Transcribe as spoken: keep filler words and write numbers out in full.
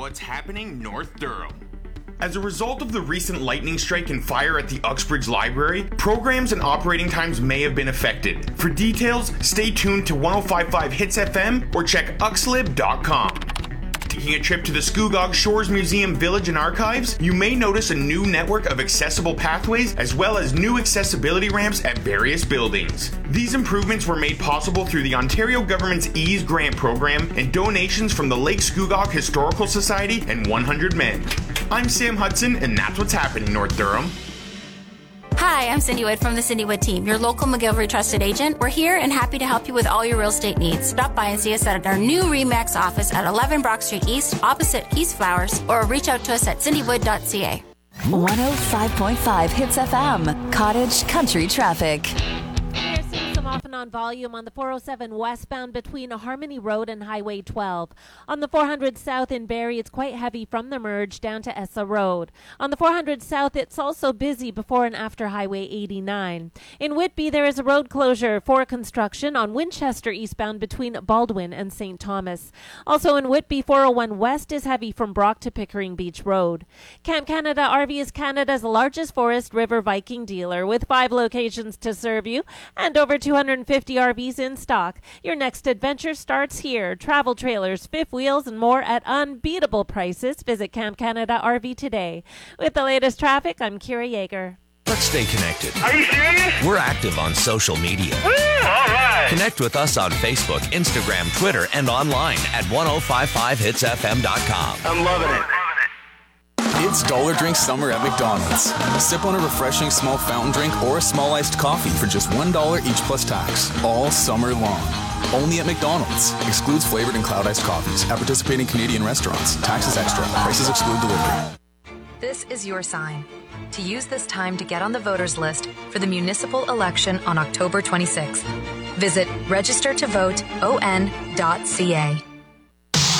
what's happening North Durham. As a result of the recent lightning strike and fire at the Uxbridge Library, programs and operating times may have been affected. For details, stay tuned to ten fifty-five Hits F M or check uxlib dot com. Taking a trip to the Scugog Shores Museum Village and Archives, you may notice a new network of accessible pathways as well as new accessibility ramps at various buildings. These improvements were made possible through the Ontario government's EASE grant program and donations from the Lake Scugog Historical Society and one hundred men. I'm Sam Hudson, and that's what's happening North Durham. Hi, I'm Cindy Wood from the Cindy Wood team, your local McGillivray trusted agent. We're here and happy to help you with all your real estate needs. Stop by and see us at our new RE/MAX office at eleven Brock Street East, opposite East Flowers, or reach out to us at cindy wood dot c a. one oh five point five Hits F M, Cottage Country Traffic. Off and on volume on the four oh seven westbound between Harmony Road and Highway twelve. On the four hundred south in Barrie, it's quite heavy from the merge down to Essa Road. On the four hundred south, it's also busy before and after Highway eighty-nine. In Whitby, there is a road closure for construction on Winchester eastbound between Baldwin and Saint Thomas. Also in Whitby, four oh one west is heavy from Brock to Pickering Beach Road. Camp Canada R V is Canada's largest Forest River Viking dealer with five locations to serve you and over two hundred fifty R Vs in stock. Your next adventure starts here. Travel trailers, fifth wheels, and more at unbeatable prices. Visit Camp Canada R V today. With the latest traffic, I'm Kira Yeager. Let's stay connected. Are you serious? We're active on social media. Woo, all right. Connect with us on Facebook, Instagram, Twitter, and online at ten fifty-five hits f m dot com. I'm loving it. It's Dollar Drink Summer at McDonald's. Sip on a refreshing small fountain drink or a small iced coffee for just one dollar each plus tax, all summer long. Only at McDonald's. Excludes flavored and cloud iced coffees at participating Canadian restaurants. Taxes extra. Prices exclude delivery. This is your sign to use this time to get on the voters list for the municipal election on October twenty-sixth. Visit register to vote o n dot c a.